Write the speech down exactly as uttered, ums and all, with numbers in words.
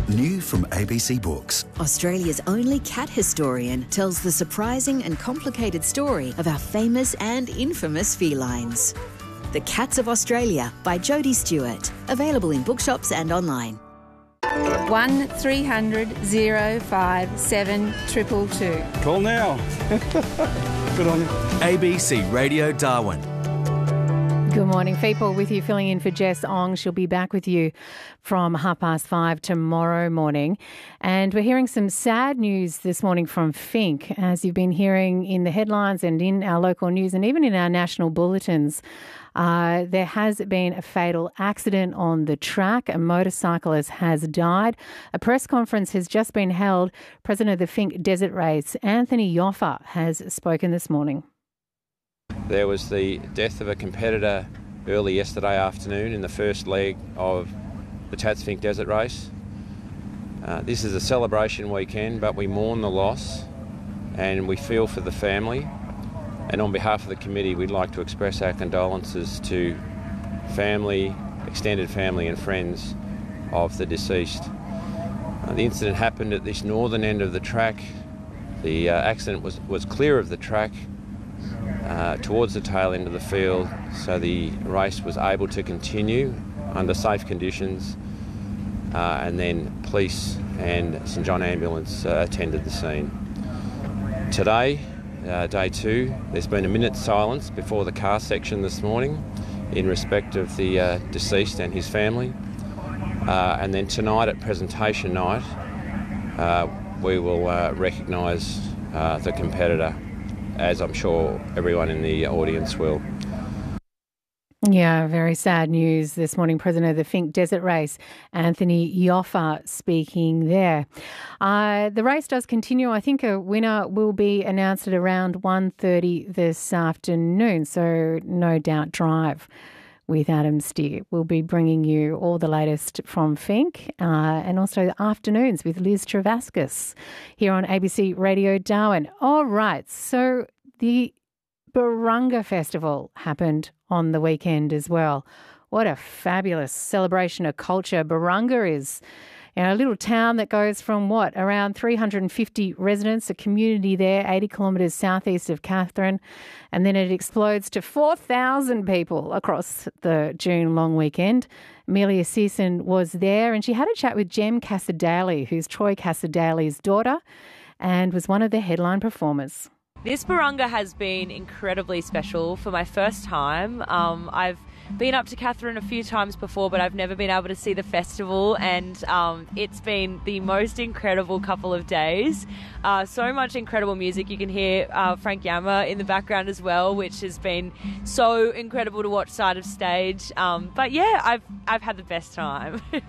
New from A B C Books. Australia's only cat historian tells the surprising and complicated story of our famous and infamous felines. The Cats of Australia by Jodie Stewart. Available in bookshops and online. one three hundred oh five seven two two two. Call now. Good on you. A B C Radio Darwin. Good morning, people. With you filling in for Jess Ong. She'll be back with you from half past five tomorrow morning. And we're hearing some sad news this morning from Finke, as you've been hearing in the headlines and in our local news and even in our national bulletins. Uh, there has been a fatal accident on the track. A motorcyclist has died. A press conference has just been held. President of the Finke Desert Race, Anthony Yoffa, has spoken this morning. There was the death of a competitor early yesterday afternoon in the first leg of the Tats Finke Desert Race. Uh, this is a celebration weekend, but we mourn the loss and we feel for the family. And on behalf of the committee, we'd like to express our condolences to family, extended family and friends of the deceased. Uh, the incident happened at this northern end of the track. The uh, accident was, was clear of the track, Uh, towards the tail end of the field, so the race was able to continue under safe conditions, uh, and then police and St John Ambulance uh, attended the scene. Today, uh, day two, there's been a minute's silence before the car section this morning in respect of the uh, deceased and his family, uh, and then tonight at presentation night uh, we will uh, recognise uh, the competitor, as I'm sure everyone in the audience will. Yeah, very sad news this morning. President of the Finke Desert Race, Anthony Yoffa, speaking there. Uh, the race does continue. I think a winner will be announced at around one thirty this afternoon, so no doubt drive with Adam Steer. We'll be bringing you all the latest from Finke, uh, and also afternoons with Liz Travascus here on A B C Radio Darwin. All right, so the Barunga Festival happened on the weekend as well. What a fabulous celebration of culture Barunga is. You know, a little town that goes from, what, around three hundred fifty residents, a community there, eighty kilometres southeast of Katherine, and then it explodes to four thousand people across the June long weekend. Amelia Season was there, and she had a chat with Jem Cassadaley, who's Troy Cassadaley's daughter, and was one of the headline performers. This Barunga has been incredibly special for my first time. Um, I've been up to Katherine a few times before, but I've never been able to see the festival, and um, it's been the most incredible couple of days. Uh, so much incredible music. You can hear uh, Frank Yammer in the background as well, which has been so incredible to watch side of stage. Um, but yeah, I've I've had the best time.